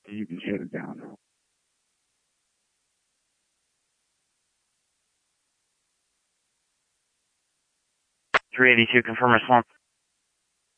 You can shut it down. 382, confirm response.